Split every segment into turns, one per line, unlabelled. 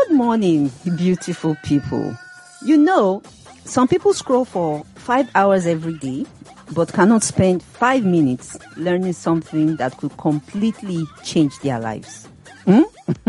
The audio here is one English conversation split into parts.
Good morning, beautiful people. You know, some people scroll for 5 hours every day, but cannot spend 5 minutes learning something that could completely change their lives. And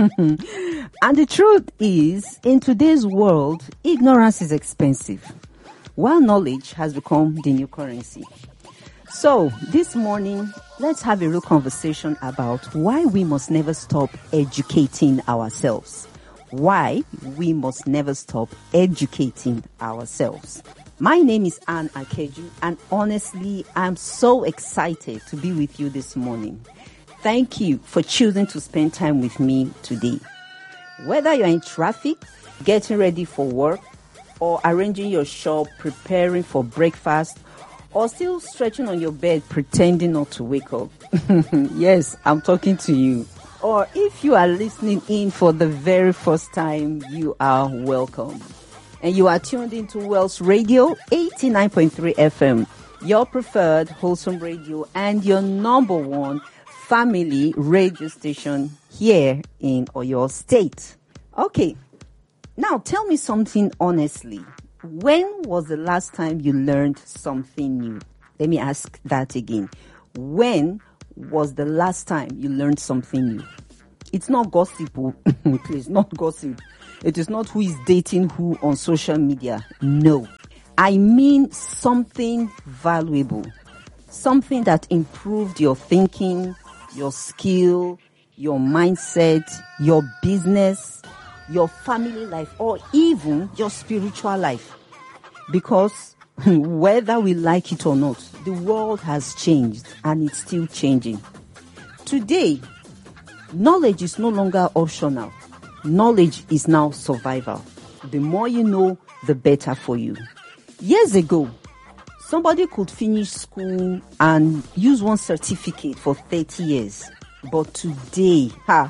the truth is, in today's world, ignorance is expensive, while knowledge has become the new currency. So, this morning, let's have a real conversation about why we must never stop educating ourselves. Why we must never stop educating ourselves. My name is Anne Akeju, and honestly, I'm so excited to be with you this morning. Thank you for choosing to spend time with me today. Whether you're in traffic, getting ready for work, or arranging your shop, preparing for breakfast, or still stretching on your bed pretending not to wake up. Yes, I'm talking to you. Or if you are listening in for the very first time, you are welcome. And you are tuned into Wells Radio 89.3 FM, your preferred wholesome radio and your number one family radio station here in Oyo State. Okay, now tell me something honestly. When was the last time you learned something new? Let me ask that again. When was the last time you learned something new? It's not gossip, please, not gossip. It is not who is dating who on social media. No. I mean something valuable. Something that improved your thinking, your skill, your mindset, your business, your family life, or even your spiritual life. Because whether we like it or not, the world has changed and it's still changing. Today, knowledge is no longer optional. Knowledge is now survival. The more you know, the better for you. Years ago, somebody could finish school and use one certificate for 30 years. But today,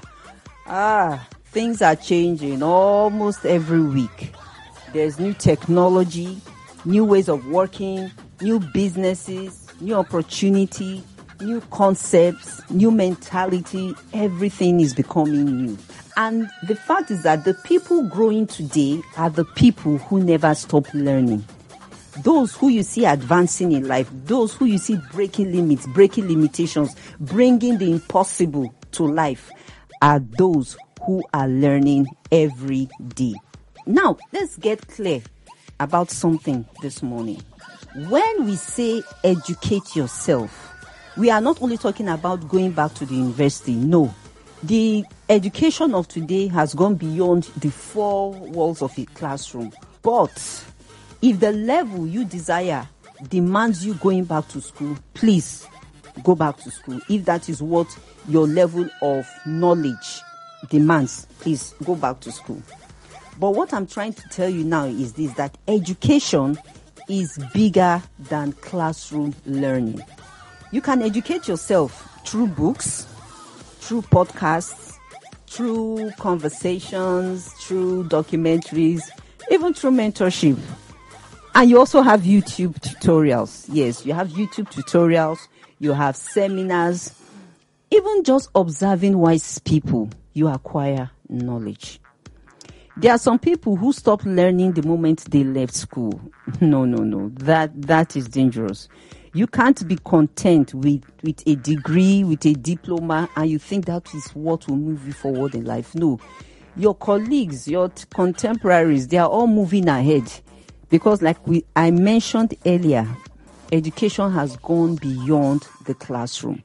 things are changing almost every week. There's new technology, new ways of working, new businesses, new opportunity, new concepts, new mentality. Everything is becoming new. And the fact is that the people growing today are the people who never stop learning. Those who you see advancing in life, those who you see breaking limits, breaking limitations, bringing the impossible to life are those who are learning every day. Now, let's get clear about something this morning. When we say educate yourself, we are not only talking about going back to the university. No. The education of today has gone beyond the four walls of a classroom. But if the level you desire demands you going back to school, please go back to school. If that is what your level of knowledge demands, please go back to school. But what I'm trying to tell you now is this, that education is bigger than classroom learning. You can educate yourself through books, through podcasts, through conversations, through documentaries, even through mentorship. And you also have YouTube tutorials. Yes, you have YouTube tutorials, you have seminars. Even just observing wise people, you acquire knowledge. There are some people who stop learning the moment they left school. No. That is dangerous. You can't be content with a degree, with a diploma, and you think that is what will move you forward in life. No. Your colleagues, your contemporaries, they are all moving ahead. Because I mentioned earlier, education has gone beyond the classroom.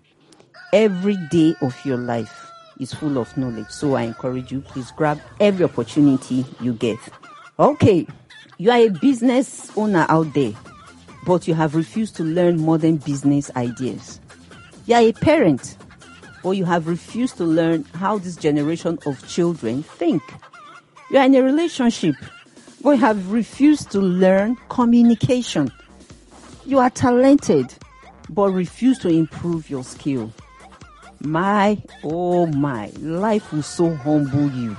Every day of your life is full of knowledge. So I encourage you, please grab every opportunity you get. Okay, you are a business owner out there, but you have refused to learn modern business ideas. You are a parent, but you have refused to learn how this generation of children think. You are in a relationship, but you have refused to learn communication. You are talented, but refuse to improve your skill. My, life will so humble you.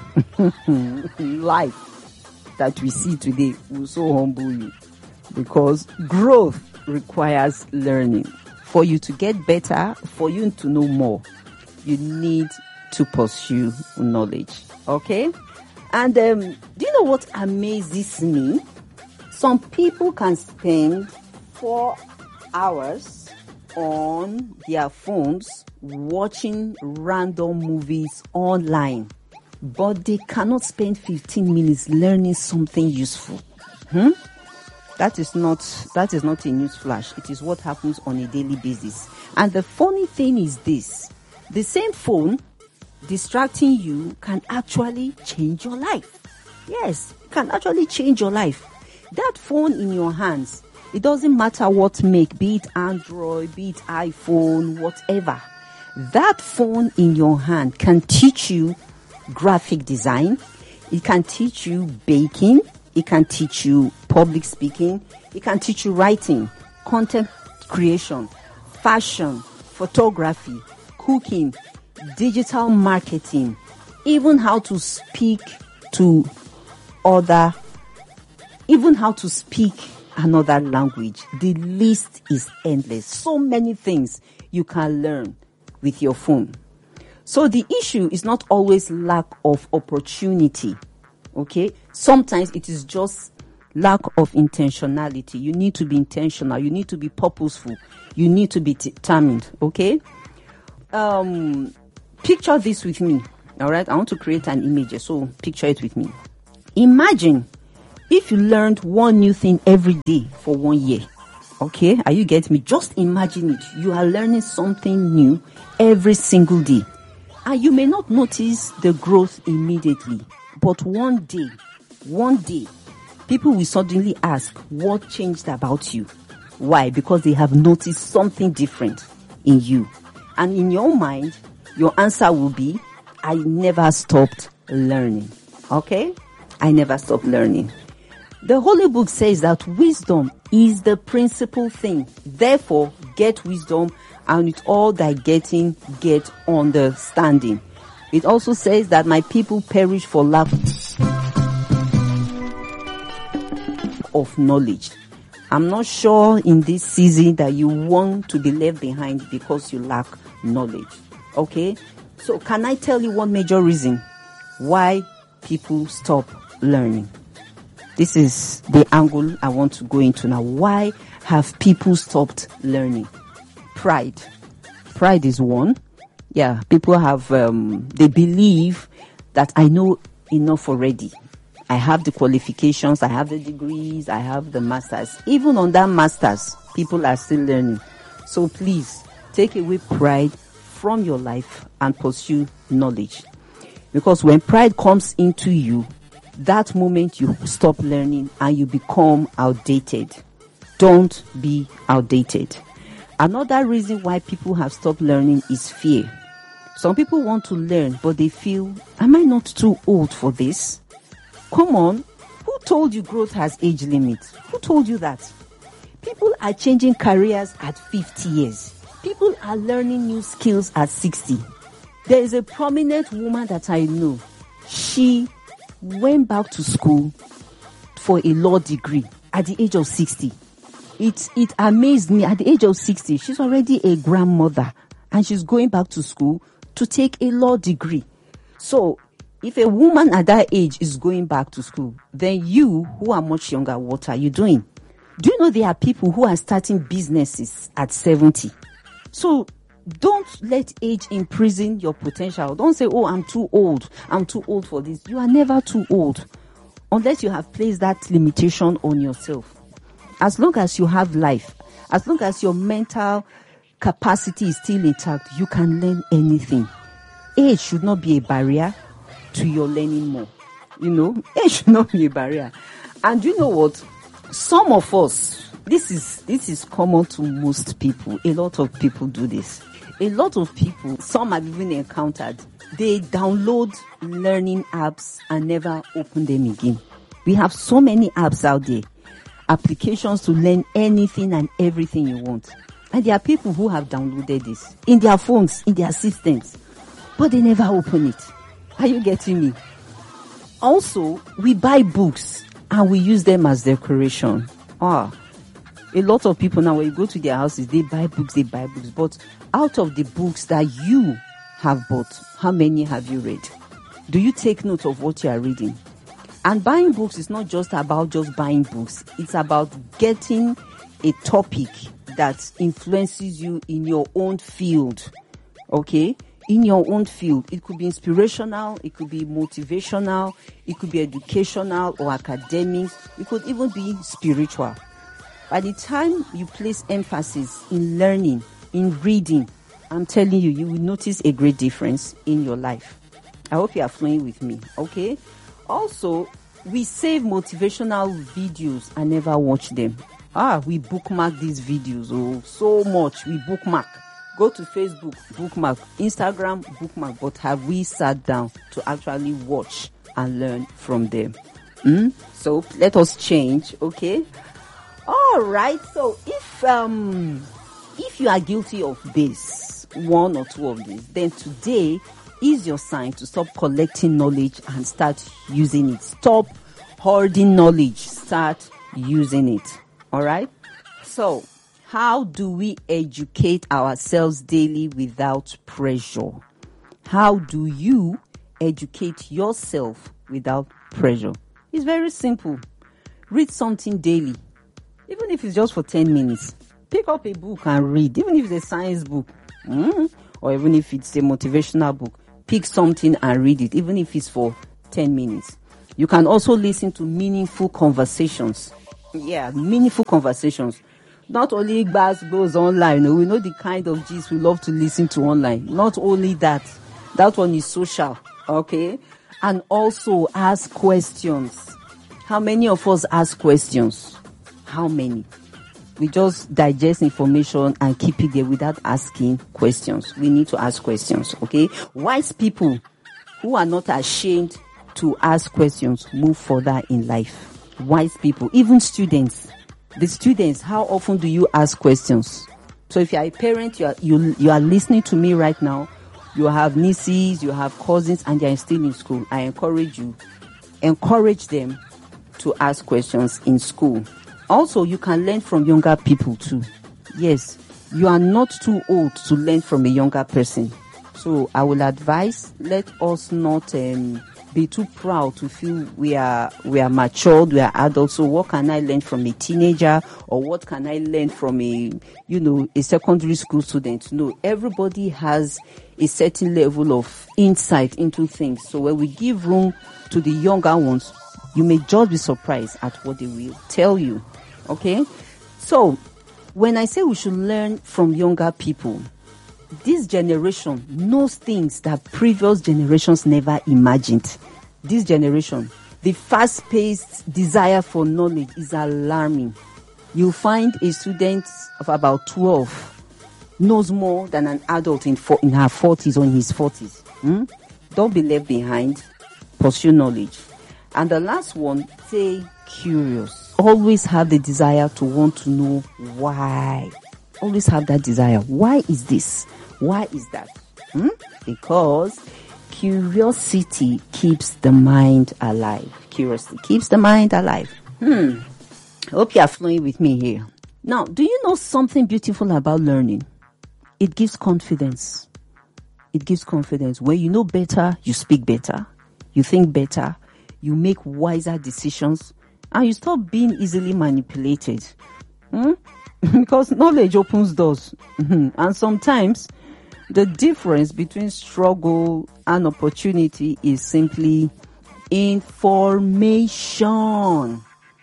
Life that we see today will so humble you. Because growth requires learning. For you to get better, for you to know more, you need to pursue knowledge. Okay? And do you know what amazes me? Some people can spend 4 hours on their phones watching random movies online, but they cannot spend 15 minutes learning something useful. That is not a news flash. It is what happens on a daily basis. And the funny thing is this: the same phone distracting you can actually change your life. Yes, it can actually change your life. That phone in your hands, it doesn't matter what make, be it Android, be it iPhone, whatever. That phone in your hand can teach you graphic design. It can teach you baking. It can teach you public speaking. It can teach you writing, content creation, fashion, photography, cooking, digital marketing, even how to speak another language. The list is endless. So many things you can learn with your phone. So the issue is not always lack of opportunity. Okay? Sometimes it is just lack of intentionality. You need to be intentional. You need to be purposeful. You need to be determined. Okay? Picture this with me. All right? I want to create an image. So picture it with me. Imagine if you learned one new thing every day for 1 year. Okay? Are you getting me? Just imagine it. You are learning something new every single day. And you may not notice the growth immediately. But one day, people will suddenly ask, what changed about you? Why? Because they have noticed something different in you. And in your mind, your answer will be, I never stopped learning. Okay? I never stopped learning. The Holy Book says that wisdom is the principal thing. Therefore, get wisdom, and with all thy getting, get understanding. It also says that my people perish for lack of knowledge. I'm not sure in this season that you want to be left behind because you lack knowledge. Okay? So can I tell you one major reason why people stop learning? This is the angle I want to go into now. Why have people stopped learning? Pride. Pride is one. Yeah, people have, they believe that I know enough already. I have the qualifications, I have the degrees, I have the masters. Even on that masters, people are still learning. So please, take away pride from your life and pursue knowledge. Because when pride comes into you, that moment you stop learning and you become outdated. Don't be outdated. Another reason why people have stopped learning is fear. Some people want to learn, but they feel, am I not too old for this? Come on. Who told you growth has age limits? Who told you that? People are changing careers at 50 years. People are learning new skills at 60. There is a prominent woman that I know. She went back to school for a law degree at the age of 60. It amazed me. At the age of 60, she's already a grandmother and she's going back to school to take a law degree. So if a woman at that age is going back to school, then you who are much younger, what are you doing? Do you know there are people who are starting businesses at 70? So don't let age imprison your potential. Don't say, oh, I'm too old. I'm too old for this. You are never too old unless you have placed that limitation on yourself. As long as you have life, as long as your mental capacity is still intact, you can learn anything. Age should not be a barrier to your learning more. You know, age should not be a barrier. And you know what? Some of us, this is common to most people. A lot of people do this. A lot of people, some I've even encountered, they download learning apps and never open them again. We have so many apps out there, applications to learn anything and everything you want. And there are people who have downloaded this in their phones, in their systems, but they never open it. Are you getting me? Also, we buy books and we use them as decoration. A lot of people now, when you go to their houses, they buy books. But out of the books that you have bought, how many have you read? Do you take note of what you are reading? And buying books is not just about just buying books. It's about getting a topic that influences you in your own field. Okay? In your own field. It could be inspirational, it could be motivational, it could be educational or academic. It could even be spiritual. By the time you place emphasis in learning, in reading, I'm telling you, you will notice a great difference in your life. I hope you are flowing with me, okay? Also, we save motivational videos and never watch them. We bookmark these videos, so much. We bookmark. Go to Facebook, bookmark. Instagram, bookmark. But have we sat down to actually watch and learn from them? So let us change, okay? All right. So if you are guilty of this, one or two of these, then today is your sign to stop collecting knowledge and start using it. Stop hoarding knowledge. Start using it. All right. So how do we educate ourselves daily without pressure? How do you educate yourself without pressure? It's very simple. Read something daily. Even if it's just for 10 minutes, pick up a book and read. Even if it's a science book, or even if it's a motivational book, pick something and read it, even if it's for 10 minutes. You can also listen to meaningful conversations. Yeah, meaningful conversations. Not only Gbas goes online. We know the kind of gist we love to listen to online. Not only that one is social, okay? And also ask questions. How many of us ask questions? How many? We just digest information and keep it there without asking questions. We need to ask questions, okay? Wise people who are not ashamed to ask questions move further in life. Wise people, even students. The students, how often do you ask questions? So if you are a parent, you are listening to me right now, you have nieces, you have cousins, and they are still in school. I encourage them to ask questions in school. Also, you can learn from younger people too. Yes, you are not too old to learn from a younger person. So I will advise, let us not be too proud to feel we are matured, we are adults. So what can I learn from a teenager, or what can I learn from a secondary school student? No, everybody has a certain level of insight into things. So when we give room to the younger ones, you may just be surprised at what they will tell you. Okay? So when I say we should learn from younger people, this generation knows things that previous generations never imagined. This generation, the fast-paced desire for knowledge is alarming. You find a student of about 12 knows more than an adult in her 40s or in his 40s. Don't be left behind. Pursue knowledge. And the last one, stay curious. Always have the desire to want to know why. Always have that desire. Why is this? Why is that? Because curiosity keeps the mind alive. Curiosity keeps the mind alive. I hope you are flowing with me here. Now, do you know something beautiful about learning? It gives confidence. It gives confidence. When you know better, you speak better. You think better. You make wiser decisions. And you stop being easily manipulated. Because knowledge opens doors. And sometimes the difference between struggle and opportunity is simply information.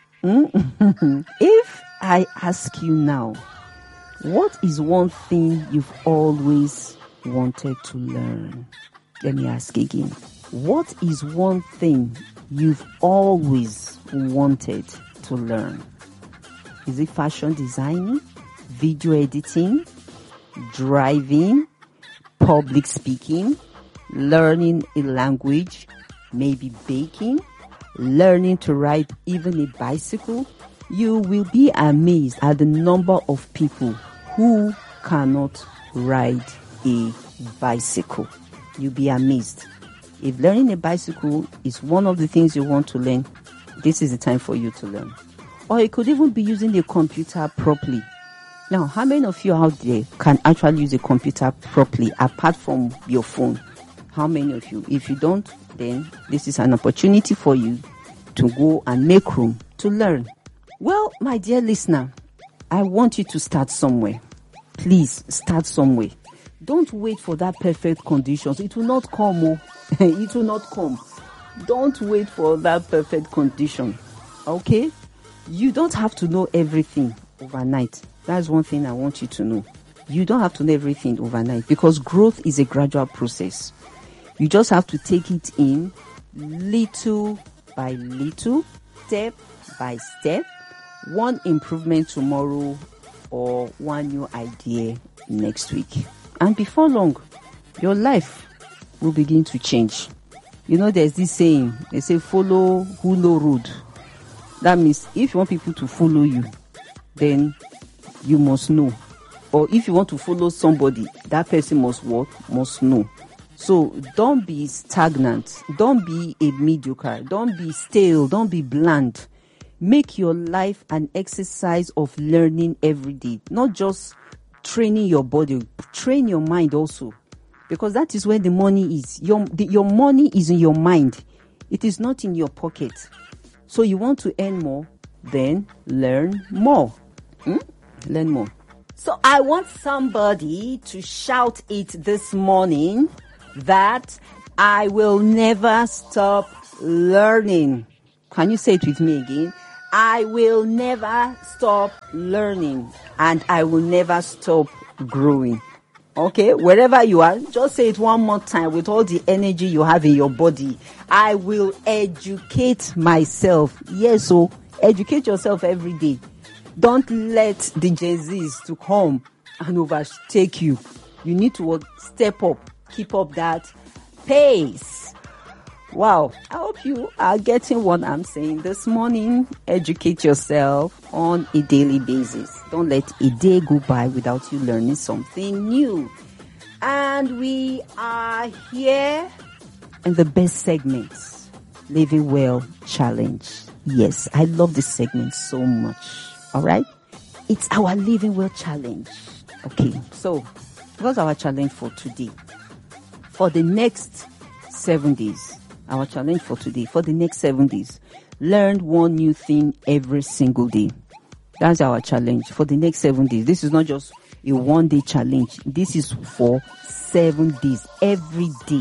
If I ask you now, what is one thing you've always wanted to learn? Let me ask again. What is one thing you've always wanted to learn? Is it fashion designing, video editing, driving, public speaking, learning a language, maybe baking, learning to ride even a bicycle? You will be amazed at the number of people who cannot ride a bicycle. You'll be amazed. If learning a bicycle is one of the things you want to learn, this is the time for you to learn. Or it could even be using a computer properly. Now, how many of you out there can actually use a computer properly apart from your phone? How many of you? If you don't, then this is an opportunity for you to go and make room to learn. Well, my dear listener, I want you to start somewhere. Please start somewhere. Don't wait for that perfect conditions. It will not come. Oh. It will not come. Don't wait for that perfect condition. Okay? You don't have to know everything overnight. That's one thing I want you to know. You don't have to know everything overnight because growth is a gradual process. You just have to take it in little by little, step by step, one improvement tomorrow or one new idea next week. And before long, your life will begin to change. You know, there's this saying, they say, follow who know road. That means if you want people to follow you, then you must know. Or if you want to follow somebody, that person must what? Must know. So don't be stagnant. Don't be a mediocre. Don't be stale. Don't be bland. Make your life an exercise of learning every day. Not just training your body. Train your mind also. Because that is where the money is. Your money is in your mind. It is not in your pocket. So you want to earn more, then learn more. Learn more. So I want somebody to shout it this morning that I will never stop learning. Can you say it with me again? I will never stop learning and I will never stop growing. Okay, wherever you are, just say it one more time with all the energy you have in your body. I will educate myself. Yes, so educate yourself every day. Don't let the Gen Zs to come and overtake you. You need to step up, keep up that pace. Wow, I hope you are getting what I'm saying this morning. Educate yourself on a daily basis. Don't let a day go by without you learning something new. And we are here in the best segments, Living Well Challenge. Yes, I love this segment so much. All right? It's our Living Well Challenge. Okay, so what's our challenge for today? For the next 7 days. Our challenge for today, for the next 7 days, learn one new thing every single day. That's our challenge for the next 7 days. This is not just a 1 day challenge. This is for 7 days. Every day,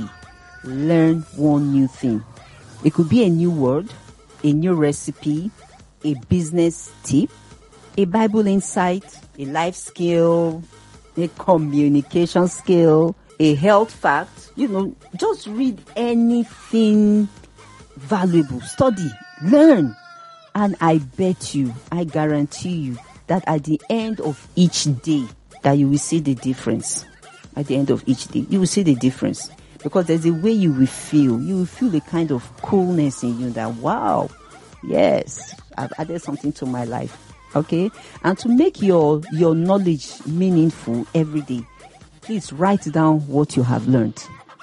learn one new thing. It could be a new word, a new recipe, a business tip, a Bible insight, a life skill, a communication skill, a health fact. You know, just read anything valuable, study, learn. And I bet you, I guarantee you that at the end of each day, that you will see the difference. At the end of each day, you will see the difference. Because there's a way you will feel. You will feel a kind of coolness in you that, wow, yes, I've added something to my life. Okay? And to make your knowledge meaningful every day, please write down what you have learned.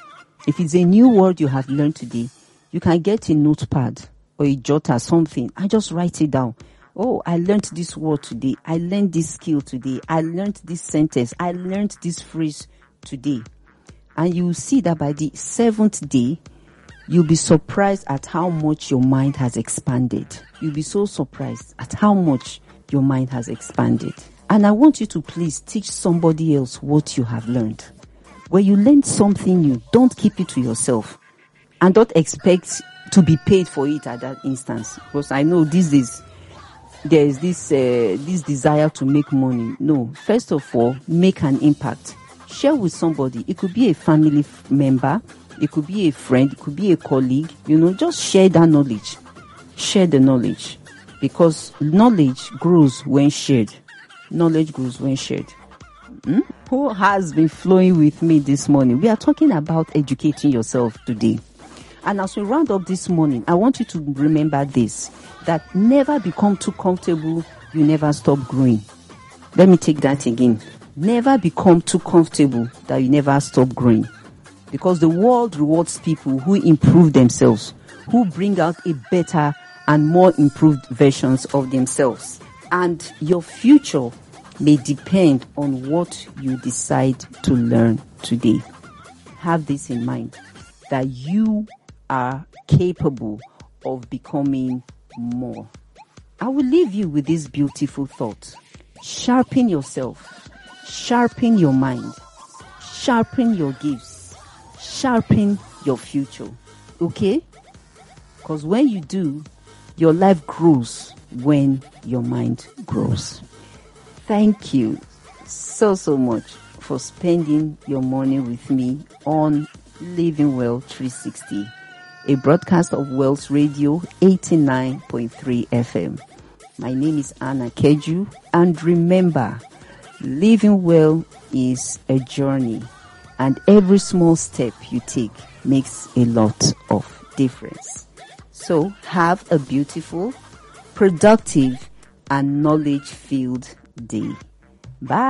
If it's a new word you have learned today, you can get a notepad or a jotter, something, and just write it down. Oh, I learned this word today. I learned this skill today. I learned this sentence. I learned this phrase today. And you will see that by the 7th day, you'll be surprised at how much your mind has expanded. You'll be so surprised at how much your mind has expanded. And I want you to please teach somebody else what you have learned. When you learn something new, don't keep it to yourself. And don't expect to be paid for it at that instance. Because I know these days, there is this desire to make money. No, first of all, make an impact. Share with somebody. It could be a family member. It could be a friend. It could be a colleague. You know, just share that knowledge. Share the knowledge. Because knowledge grows when shared. Knowledge grows when shared. Who has been flowing with me this morning? We are talking about educating yourself today. And as we round up this morning, I want you to remember this, that never become too comfortable, you never stop growing. Let me take that again. Never become too comfortable that you never stop growing. Because the world rewards people who improve themselves, who bring out a better and more improved versions of themselves. And your future may depend on what you decide to learn today. Have this in mind. that you are capable of becoming more. I will leave you with this beautiful thought. Sharpen yourself. Sharpen your mind. Sharpen your gifts. Sharpen your future. Okay? Because when you do, your life grows when your mind grows. Thank you so much for spending your morning with me on Living Well 360, a broadcast of Wells Radio 89.3 FM. My name is Anna Keju, and remember, living well is a journey, and every small step you take makes a lot of difference. So have a beautiful, productive, and knowledge-filled day. Bye.